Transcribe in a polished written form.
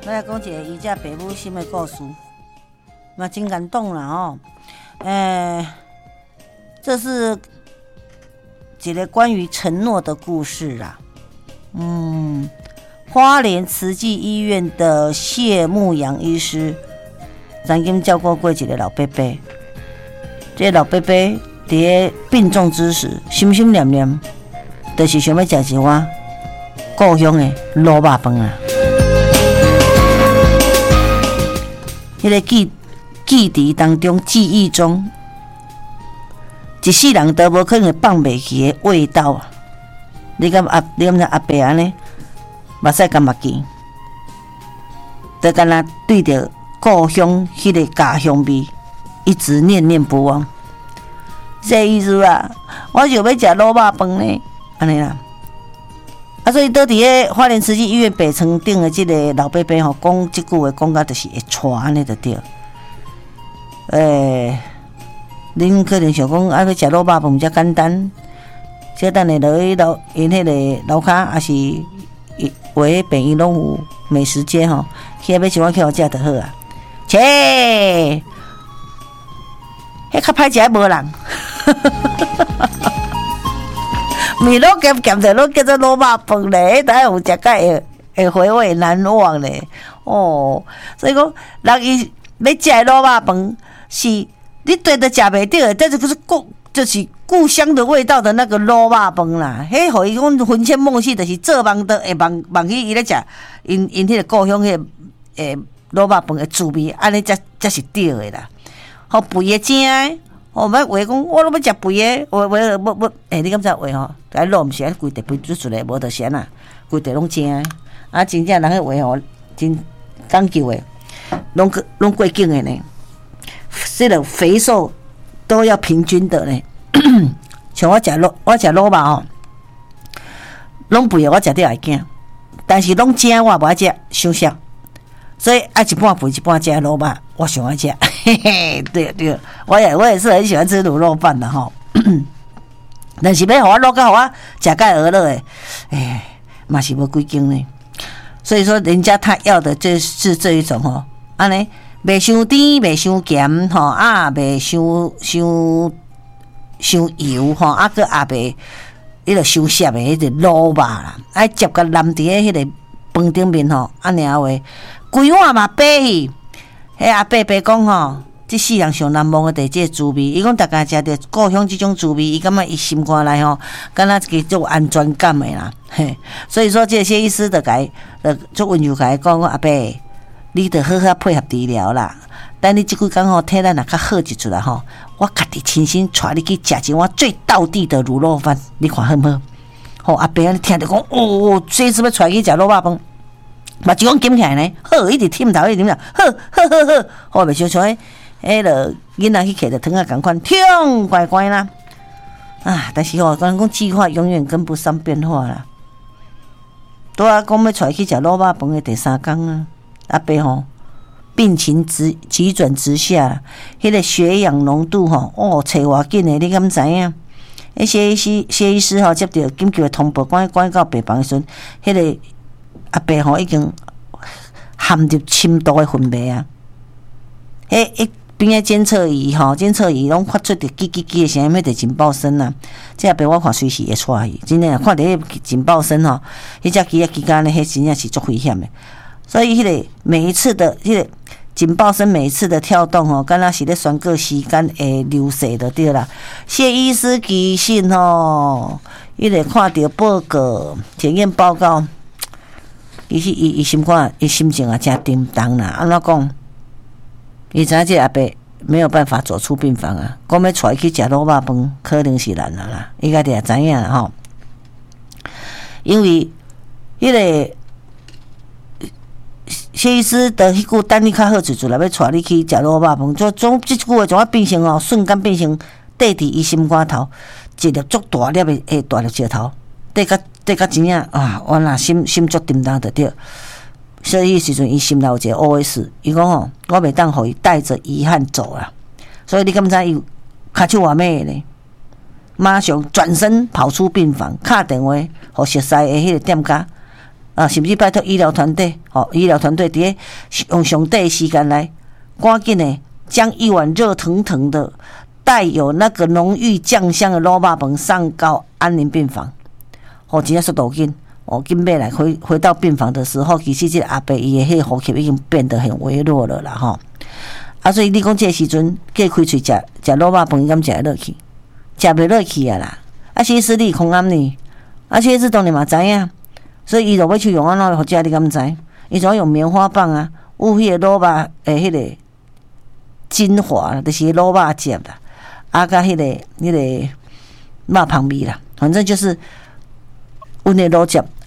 我来讲一个伊只爸母心的故事，嘛真感动啦哦。这是一个关于承诺的故事啦。花莲慈济医院的谢牧阳医师，曾经照顾过一个老伯伯。这个老伯伯伫病重之时，心心念念，就是想要食一碗故乡的卤肉饭啊。迄个记忆当中，记忆中，一世人都无可能放袂去的味道啊！你敢知阿伯安尼，目屎干目见，就敢若对着故乡迄个家乡味，一直念念不忘。这意思啊，我想要食卤肉饭呢，安尼啦。所以倒伫个花莲慈济医院北床顶的即个老伯伯吼，讲即句话讲到就是会喘安尼就对。恁可能想讲要食卤肉饭比较简单，小等下落去因迄个楼骹，也是为便伊拢有美食街吼，去要一碗去互食就好啊。切，迄较歹食无人。面拢咸咸的，拢叫做卤肉饭咧，等下有食甲会回味难忘咧。哦，所以讲人伊要食的卤肉饭是你对着食袂着的，但是就是故乡的味道的那个卤肉饭啦。迄互伊讲魂牵梦系，就是做梦都会梦起伊咧食因迄个故乡迄个卤肉饭的滋味，安尼才是对的啦。好肥的正的。我要话讲，我拢要食肥的，我你敢知话吼？该肉毋是啊，规地肥煮出来，无就咸啦，规地拢正啊，真正人迄话吼，真讲究的，拢过境的呢。这个肥瘦都要平均的呢。像我食卤肉吼，拢肥的我食得会惊，但是拢正我无爱食，伤少。所以一半肥一半正卤肉，我上爱食。嘿嘿，对，我也是很喜欢吃卤肉饭的吼。但是要互我卤到互我食甲鹅了诶，嘛是无几斤呢。所以说，人家他要的就是这一种吼，安尼袂伤甜，袂伤咸吼，袂伤油吼，个也袂迄个伤涩的迄个卤肉啦，爱接甲淋伫迄个饭顶面吼，安尼话。规碗嘛白去，迄阿伯伯讲吼，即世人上难忘的第即个滋味。伊讲大家食着故乡即种滋味，伊感觉伊心肝内吼，敢若一个足安全感的啦。嘿，所以说这些医师就甲伊，足温柔甲伊讲阿伯，你着好好配合治疗啦。等你即几工吼，体咱若较好一出来吼，我家己亲身带你去食一碗最道地的卤肉饭，你看好唔好？吼，阿伯你听着讲，随时要带去食卤肉饭。目睭讲紧起来呢，好，一直忝头，一直忝头，好，袂像迄个囡仔去摕着汤啊，共款，痛乖乖啦。但是吼，讲计划永远跟不上变化啦。拄啊，讲要带去食卤肉饭的第3天啊，阿伯吼病情急转直下，迄个血氧浓度吼，找偌紧的，你敢知影？谢医师吼接到紧急的通报，赶到病房的时阵，迄个阿伯吼已经含入深度的昏迷啊！一边的监测仪拢发出着叽叽叽的声音，迄个警报声啊！这阿伯我看随时会出去，真正看到迄警报声吼，迄只机间呢，迄真正是足危险的。所以迄个每一次的迄个警报声，每一次的跳动吼，敢若是咧宣告时间的流逝就对啦。谢医师其实吼，伊咧看到报告、检验报告。伊心肝，伊心情也真沉重啦。安怎讲？伊知影这阿伯没有办法走出病房啊，讲要带去食卤肉饭，可能是难啦。伊家己也知影吼，因为迄个谢医师的迄句等你较好一阵来要带你去食卤肉饭，总即句话从我变成吼，瞬间变成缀伫伊心肝头，一粒足大粒的大粒石头，缀甲真正我若心足沉重就对。所以时阵伊心内有一个 OS， 伊讲吼，我袂当互伊带着遗憾走啦。所以你敢知伊骹手偌咩呢？马上转身跑出病房，敲电话互熟悉的迄个店家， 甚至拜托医疗团队，医疗团队伫咧用上短的时间来，赶紧的将一碗热腾腾的带有那个浓郁酱香的卤肉饭上到安宁病房。真正速度紧，紧买来回到病房的时候，其实这个阿伯伊的迄个呼吸已经变得很微弱了啦吼。所以你讲这个时阵，叫开喙食卤肉饭，敢食会落去？食袂落去啊啦！其实你空安呢，其实当然嘛知影，所以伊就要去用安怎互食，你敢知？伊就要用棉花棒啊，有迄个卤肉迄个精华，就是卤肉汁啦，甲迄个肉香味啦，反正就是阮的卤汁